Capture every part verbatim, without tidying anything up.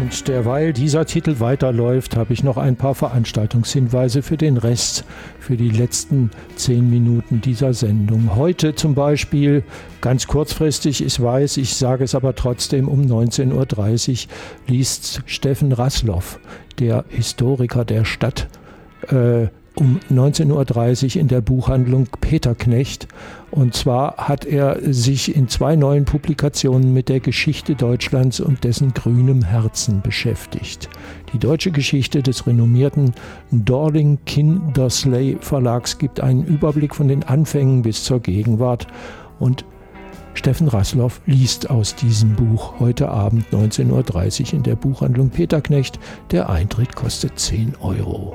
Und derweil dieser Titel weiterläuft, habe ich noch ein paar Veranstaltungshinweise für den Rest, für die letzten zehn Minuten dieser Sendung. Heute zum Beispiel, ganz kurzfristig, ich weiß, ich sage es aber trotzdem, um neunzehn Uhr dreißig liest Steffen Raßloff, der Historiker der Stadt, äh, um neunzehn Uhr dreißig in der Buchhandlung Peter Knecht. Und zwar hat er sich in zwei neuen Publikationen mit der Geschichte Deutschlands und dessen grünem Herzen beschäftigt. Die deutsche Geschichte des renommierten Dorling Kindersley Verlags gibt einen Überblick von den Anfängen bis zur Gegenwart. Und Steffen Raßloff liest aus diesem Buch heute Abend neunzehn Uhr dreißig in der Buchhandlung Peter Knecht. Der Eintritt kostet zehn Euro.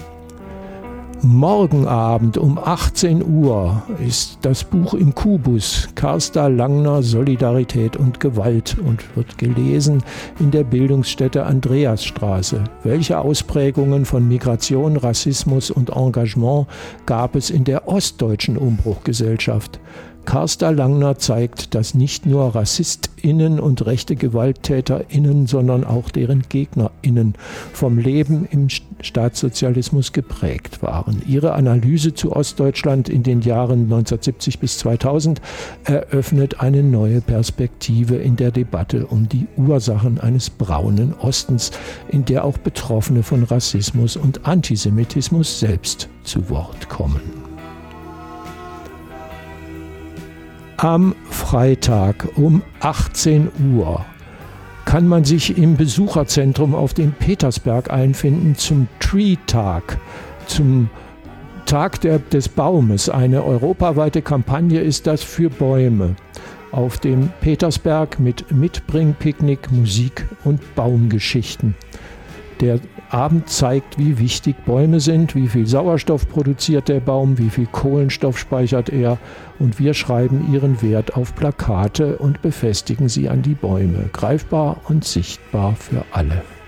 Morgen Abend um achtzehn Uhr ist das Buch im Kubus, Carsta Langner, Solidarität und Gewalt, und wird gelesen in der Bildungsstätte Andreasstraße. Welche Ausprägungen von Migration, Rassismus und Engagement gab es in der ostdeutschen Umbruchgesellschaft? Carsta Langner zeigt, dass nicht nur RassistInnen und rechte GewalttäterInnen, sondern auch deren GegnerInnen vom Leben im Staatssozialismus geprägt waren. Ihre Analyse zu Ostdeutschland in den Jahren neunzehnhundertsiebzig bis zweitausend eröffnet eine neue Perspektive in der Debatte um die Ursachen eines braunen Ostens, in der auch Betroffene von Rassismus und Antisemitismus selbst zu Wort kommen. Am Freitag um achtzehn Uhr kann man sich im Besucherzentrum auf dem Petersberg einfinden zum Tree-Tag, zum Tag der, des Baumes. Eine europaweite Kampagne ist das für Bäume. Auf dem Petersberg mit Mitbringpicknick, Musik und Baumgeschichten. Der Abend zeigt, wie wichtig Bäume sind, wie viel Sauerstoff produziert der Baum, wie viel Kohlenstoff speichert er, und wir schreiben ihren Wert auf Plakate und befestigen sie an die Bäume, greifbar und sichtbar für alle.